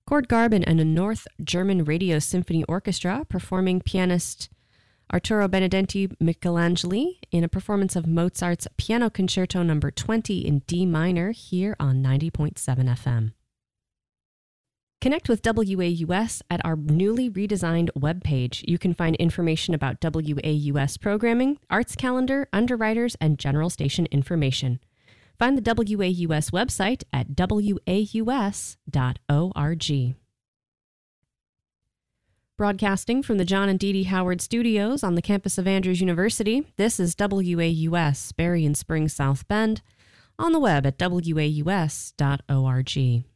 Cord Garben and a North German Radio Symphony Orchestra performing pianist Arturo Benedetti Michelangeli in a performance of Mozart's Piano Concerto No. 20 in D minor here on 90.7 FM. Connect with WAUS at our newly redesigned webpage. You can find information about WAUS programming, arts calendar, underwriters, and general station information. Find the WAUS website at waus.org. Broadcasting from the John and Dee Dee Howard Studios on the campus of Andrews University, this is WAUS, Berrien Springs, South Bend, on the web at waus.org.